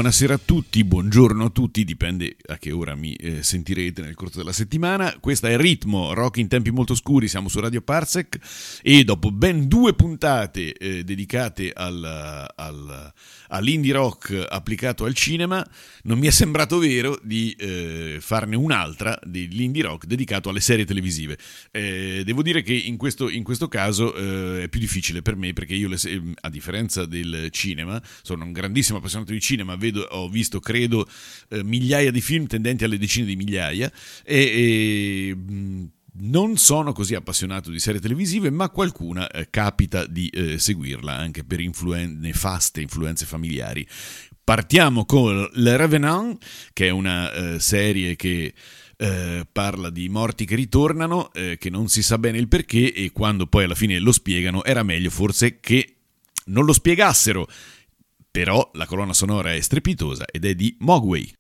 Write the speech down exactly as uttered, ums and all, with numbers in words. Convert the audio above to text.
buonasera a tutti, buongiorno a tutti, dipende a che ora mi eh, sentirete nel corso della settimana. Questa è Ritmo, rock in tempi molto scuri, siamo su Radio Parsec e dopo ben due puntate eh, dedicate al, al, all'indie rock applicato al cinema, non mi è sembrato vero di eh, farne un'altra dell'indie rock dedicato alle serie televisive. Eh, devo dire che in questo, in questo caso eh, è più difficile per me, perché io, le, a differenza del cinema, sono un grandissimo appassionato di cinema, vedo, ho visto credo eh, migliaia di film tendenti alle decine di migliaia e, e mh, non sono così appassionato di serie televisive, ma qualcuna eh, capita di eh, seguirla anche per influen- nefaste influenze familiari. Partiamo con Le Revenant, che è una eh, serie che Eh, parla di morti che ritornano, eh, che non si sa bene il perché, e quando poi alla fine lo spiegano era meglio forse che non lo spiegassero. Però la colonna sonora è strepitosa ed è di Mogwai.